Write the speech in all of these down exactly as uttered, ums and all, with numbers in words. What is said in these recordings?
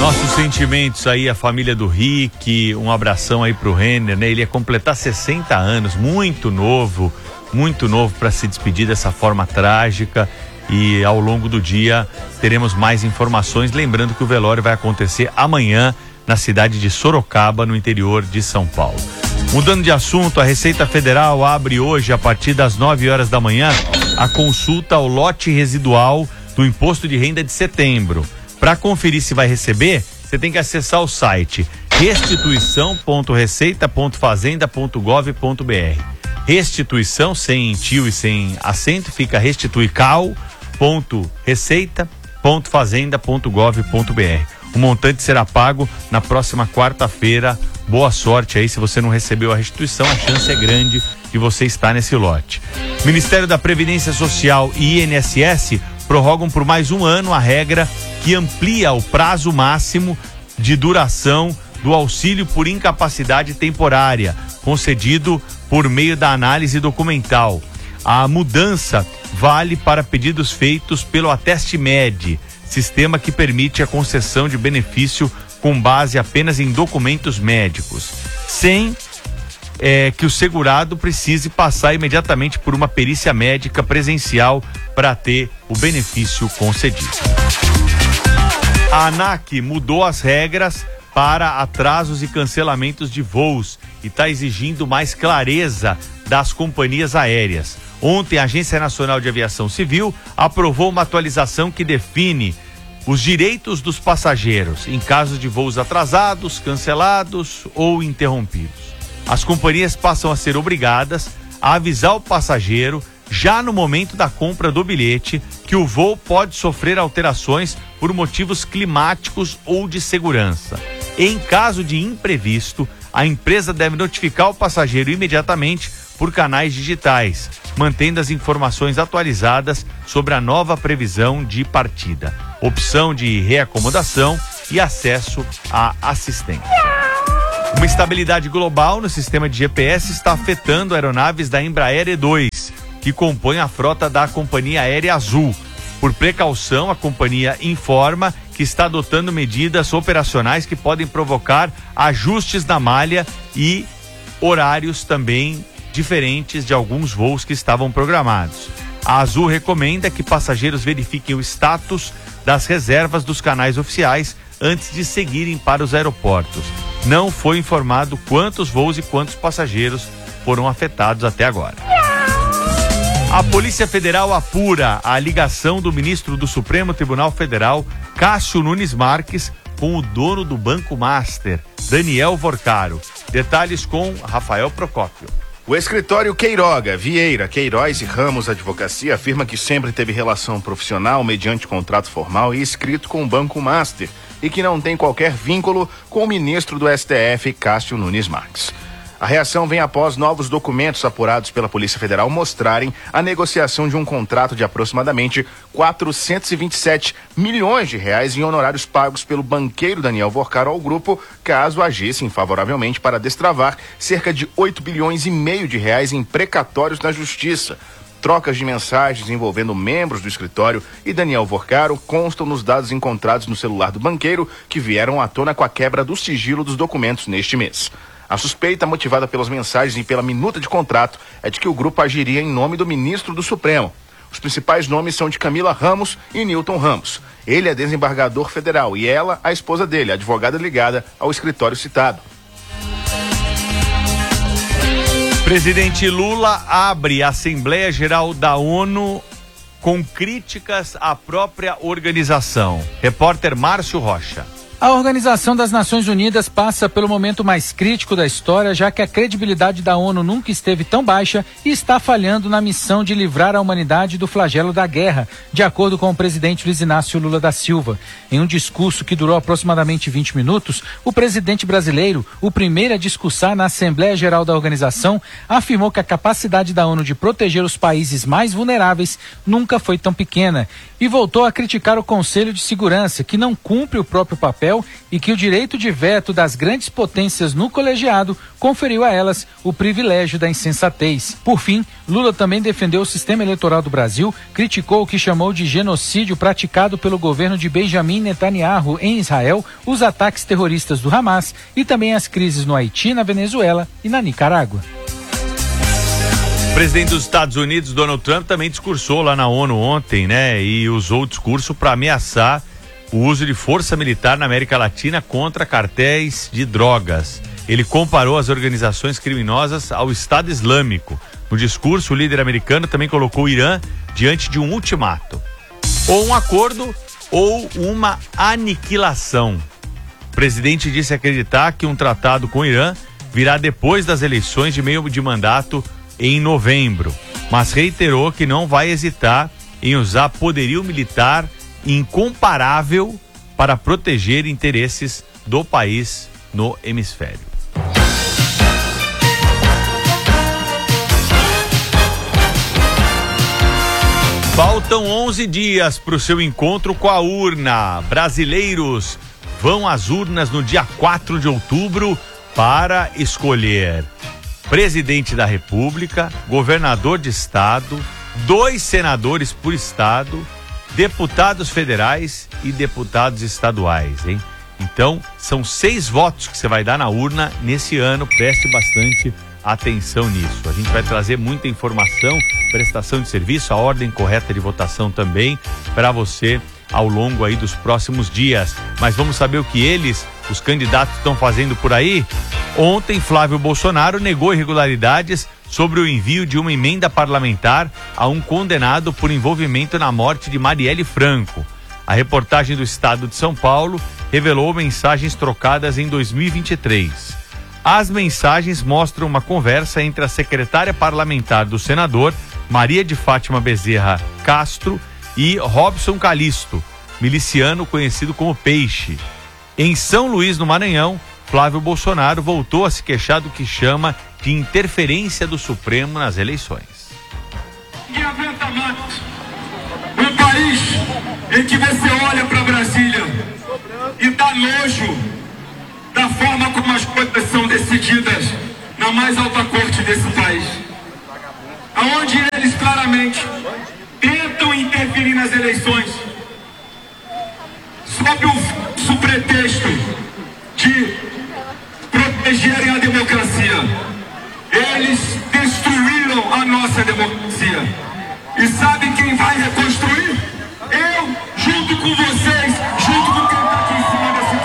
Nossos sentimentos aí, a família do Rick, um abração aí pro Renner, né? Ele ia completar sessenta anos, muito novo, muito novo para se despedir dessa forma trágica, e ao longo do dia teremos mais informações, lembrando que o velório vai acontecer amanhã na cidade de Sorocaba, no interior de São Paulo. Mudando de assunto, a Receita Federal abre hoje, a partir das nove horas da manhã, a consulta ao lote residual do Imposto de Renda de setembro. Para conferir se vai receber, você tem que acessar o site restituição ponto receita ponto fazenda ponto gov ponto br. Restituição, sem tio e sem acento, fica restituical ponto receita ponto fazenda ponto gov ponto br. O montante será pago na próxima quarta-feira. Boa sorte aí, se você não recebeu a restituição, a chance é grande de você estar nesse lote. Ministério da Previdência Social e I N S S prorrogam por mais um ano a regra que amplia o prazo máximo de duração do auxílio por incapacidade temporária, concedido por meio da análise documental. A mudança vale para pedidos feitos pelo Ateste-Med, sistema que permite a concessão de benefício com base apenas em documentos médicos, sem é, que o segurado precise passar imediatamente por uma perícia médica presencial para ter o benefício concedido. A ANAC mudou as regras para atrasos e cancelamentos de voos e está exigindo mais clareza das companhias aéreas. Ontem, a Agência Nacional de Aviação Civil aprovou uma atualização que define os direitos dos passageiros em caso de voos atrasados, cancelados ou interrompidos. As companhias passam a ser obrigadas a avisar o passageiro já no momento da compra do bilhete que o voo pode sofrer alterações por motivos climáticos ou de segurança. Em caso de imprevisto, a empresa deve notificar o passageiro imediatamente por canais digitais, mantendo as informações atualizadas sobre a nova previsão de partida, opção de reacomodação e acesso à assistência. Uma instabilidade global no sistema de G P S está afetando aeronaves da Embraer E dois, que compõem a frota da Companhia Aérea Azul. Por precaução, a companhia informa que está adotando medidas operacionais que podem provocar ajustes na malha e horários também diferentes de alguns voos que estavam programados. A Azul recomenda que passageiros verifiquem o status das reservas dos canais oficiais antes de seguirem para os aeroportos. Não foi informado quantos voos e quantos passageiros foram afetados até agora. A Polícia Federal apura a ligação do ministro do Supremo Tribunal Federal, Cássio Nunes Marques, com o dono do Banco Master, Daniel Vorcaro. Detalhes com Rafael Procópio. O escritório Queiroga, Vieira, Queiroz e Ramos Advocacia afirma que sempre teve relação profissional mediante contrato formal e escrito com o Banco Master e que não tem qualquer vínculo com o ministro do S T F, Cássio Nunes Marques. A reação vem após novos documentos apurados pela Polícia Federal mostrarem a negociação de um contrato de aproximadamente quatrocentos e vinte e sete milhões de reais em honorários pagos pelo banqueiro Daniel Vorcaro ao grupo, caso agissem favoravelmente para destravar cerca de oito bilhões e meio de reais em precatórios na Justiça. Trocas de mensagens envolvendo membros do escritório e Daniel Vorcaro constam nos dados encontrados no celular do banqueiro, que vieram à tona com a quebra do sigilo dos documentos neste mês. A suspeita, motivada pelas mensagens e pela minuta de contrato, é de que o grupo agiria em nome do ministro do Supremo. Os principais nomes são de Camila Ramos e Newton Ramos. Ele é desembargador federal e ela, a esposa dele, a advogada ligada ao escritório citado. Presidente Lula abre a Assembleia Geral da ONU com críticas à própria organização. Repórter Márcio Rocha. A Organização das Nações Unidas passa pelo momento mais crítico da história, já que a credibilidade da ONU nunca esteve tão baixa e está falhando na missão de livrar a humanidade do flagelo da guerra, de acordo com o presidente Luiz Inácio Lula da Silva. Em um discurso que durou aproximadamente vinte minutos, o presidente brasileiro, o primeiro a discursar na Assembleia Geral da organização, afirmou que a capacidade da ONU de proteger os países mais vulneráveis nunca foi tão pequena e voltou a criticar o Conselho de Segurança, que não cumpre o próprio papel Israel e que o direito de veto das grandes potências no colegiado conferiu a elas o privilégio da insensatez. Por fim, Lula também defendeu o sistema eleitoral do Brasil, criticou o que chamou de genocídio praticado pelo governo de Benjamin Netanyahu em Israel, os ataques terroristas do Hamas e também as crises no Haiti, na Venezuela e na Nicarágua. O presidente dos Estados Unidos, Donald Trump, também discursou lá na ONU ontem, né? E usou o discurso para ameaçar o uso de força militar na América Latina contra cartéis de drogas. Ele comparou as organizações criminosas ao Estado Islâmico. No discurso, o líder americano também colocou o Irã diante de um ultimato. Ou um acordo ou uma aniquilação. O presidente disse acreditar que um tratado com o Irã virá depois das eleições de meio de mandato em novembro, mas reiterou que não vai hesitar em usar poderio militar incomparável para proteger interesses do país no hemisfério. Faltam onze dias para o seu encontro com a urna. Brasileiros vão às urnas no dia quatro de outubro para escolher presidente da República, governador de estado, dois senadores por estado, deputados federais e deputados estaduais, hein? Então, são seis votos que você vai dar na urna nesse ano, preste bastante atenção nisso. A gente vai trazer muita informação, prestação de serviço, a ordem correta de votação também para você ao longo aí dos próximos dias. Mas vamos saber o que eles, os candidatos, estão fazendo por aí? Ontem, Flávio Bolsonaro negou irregularidades sobre o envio de uma emenda parlamentar a um condenado por envolvimento na morte de Marielle Franco. A reportagem do Estado de São Paulo revelou mensagens trocadas em dois mil e vinte e três. As mensagens mostram uma conversa entre a secretária parlamentar do senador, Maria de Fátima Bezerra Castro, e Robson Calisto, miliciano conhecido como Peixe. Em São Luís, no Maranhão, Flávio Bolsonaro voltou a se queixar do que chama de interferência do Supremo nas eleições. E aguenta mais um país em que você olha para Brasília e dá nojo da forma como as coisas são decididas na mais alta corte desse país, aonde eles claramente tentam interferir nas eleições sob o, o pretexto de protegerem a democracia. Eles destruíram a nossa democracia. E sabe quem vai reconstruir? Eu, junto com vocês, junto com quem está aqui em cima desse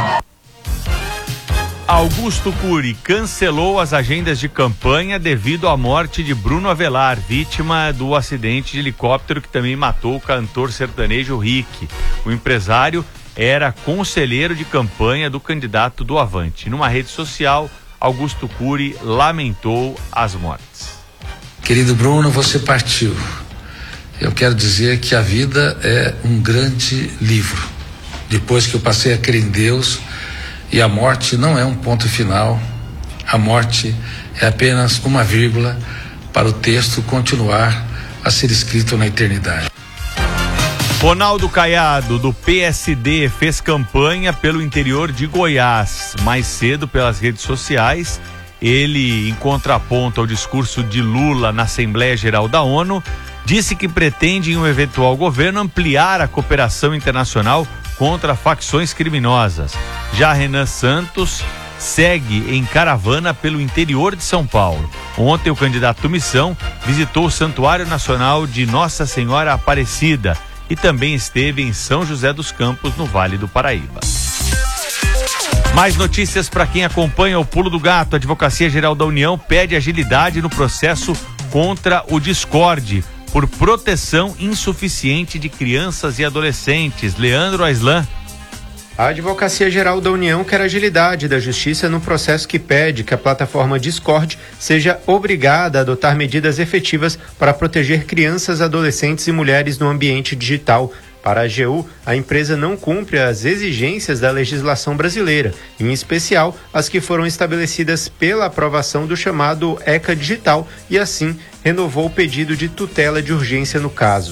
trilho. Augusto Cury cancelou as agendas de campanha devido à morte de Bruno Avelar, vítima do acidente de helicóptero que também matou o cantor sertanejo Rick. O empresário era conselheiro de campanha do candidato do Avante. Numa rede social, Augusto Cury lamentou as mortes. Querido Bruno, você partiu. Eu quero dizer que a vida é um grande livro. Depois que eu passei a crer em Deus, e a morte não é um ponto final, a morte é apenas uma vírgula para o texto continuar a ser escrito na eternidade. Ronaldo Caiado, do P S D, fez campanha pelo interior de Goiás. Mais cedo, pelas redes sociais, ele, em contraponto ao discurso de Lula na Assembleia Geral da ONU, disse que pretende, em um eventual governo, ampliar a cooperação internacional contra facções criminosas. Já Renan Santos segue em caravana pelo interior de São Paulo. Ontem, o candidato Missão visitou o Santuário Nacional de Nossa Senhora Aparecida e também esteve em São José dos Campos, no Vale do Paraíba. Mais notícias para quem acompanha o Pulo do Gato. A Advocacia Geral da União pede agilidade no processo contra o Discord por proteção insuficiente de crianças e adolescentes. Leandro Aislan. A Advocacia Geral da União quer agilidade da Justiça no processo que pede que a plataforma Discord seja obrigada a adotar medidas efetivas para proteger crianças, adolescentes e mulheres no ambiente digital. Para a A G U, a empresa não cumpre as exigências da legislação brasileira, em especial as que foram estabelecidas pela aprovação do chamado ECA Digital, e assim renovou o pedido de tutela de urgência no caso.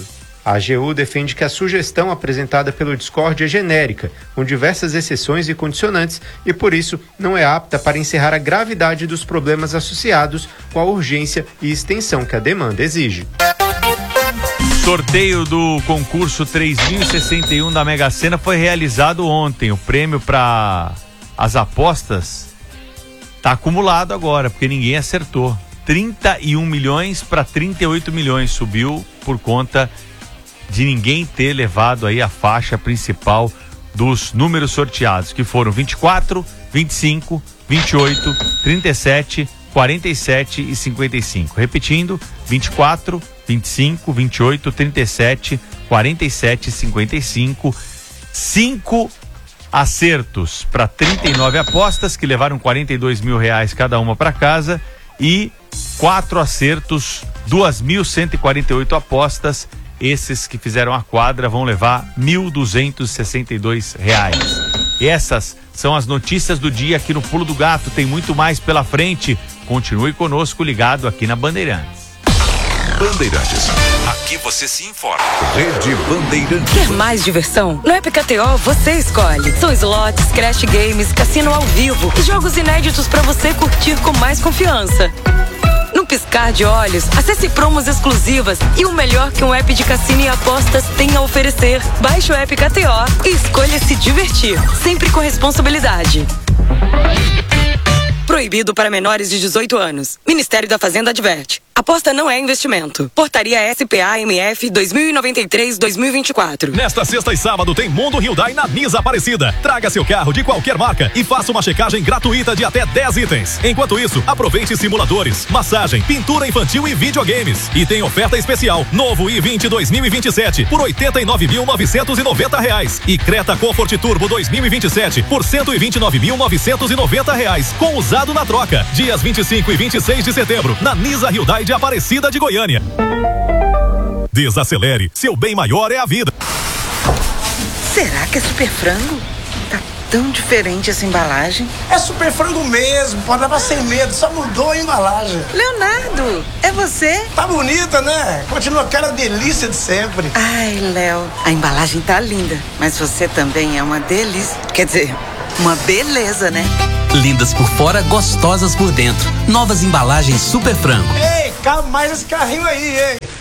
A AGU defende que a sugestão apresentada pelo Discord é genérica, com diversas exceções e condicionantes, e por isso não é apta para encerrar a gravidade dos problemas associados com a urgência e extensão que a demanda exige. Sorteio do concurso três mil e sessenta e um da Mega Sena foi realizado ontem. O prêmio para as apostas está acumulado agora, porque ninguém acertou. trinta e um milhões para trinta e oito milhões, subiu por conta de ninguém ter levado aí a faixa principal dos números sorteados, que foram vinte e quatro, vinte e cinco, vinte e oito, trinta e sete, quarenta e sete e cinquenta e cinco. Repetindo, vinte e quatro, vinte e cinco, vinte e oito, trinta e sete, quarenta e sete e cinquenta e cinco. Cinco acertos para trinta e nove apostas, que levaram quarenta e dois mil reais cada uma para casa, e quatro acertos, duas mil cento e quarenta e oito apostas. Esses que fizeram a quadra vão levar mil duzentos e sessenta e dois reais. Essas são as notícias do dia aqui no Pulo do Gato. Tem muito mais pela frente. Continue conosco, ligado aqui na Bandeirantes. Bandeirantes. Aqui você se informa. Rede Bandeirantes. Quer mais diversão? No App K T O você escolhe. São slots, crash games, cassino ao vivo e jogos inéditos para você curtir com mais confiança. No piscar de olhos, acesse promos exclusivas e o melhor que um app de cassino e apostas tem a oferecer. Baixe o App K T O e escolha se divertir, sempre com responsabilidade. Proibido para menores de dezoito anos. Ministério da Fazenda adverte. Aposta não é investimento. Portaria S P A M F dois mil e noventa e três dois mil e vinte e quatro. Nesta sexta e sábado tem Mundo Hyundai na Nisa Aparecida. Traga seu carro de qualquer marca e faça uma checagem gratuita de até dez itens. Enquanto isso, aproveite simuladores, massagem, pintura infantil e videogames. E tem oferta especial. Novo i vinte dois mil e vinte e sete por oitenta e nove mil novecentos e noventa reais. E Creta Comfort Turbo dois mil e vinte e sete por cento e vinte e nove mil novecentos e noventa reais. Com usado na troca. Dias vinte e cinco e vinte e seis de setembro. Na Nisa Hyundai de Aparecida de Goiânia. Desacelere, seu bem maior é a vida. Será que é Super Frango? Tá tão diferente essa embalagem. É Super Frango mesmo, pode levar sem medo, só mudou a embalagem. Leonardo, é você? Tá bonita, né? Continua aquela delícia de sempre. Ai, Léo, a embalagem tá linda, mas você também é uma delícia. Quer dizer, uma beleza, né? Lindas por fora, gostosas por dentro. Novas embalagens Super Frango. Ei, cabe mais esse carrinho aí, hein?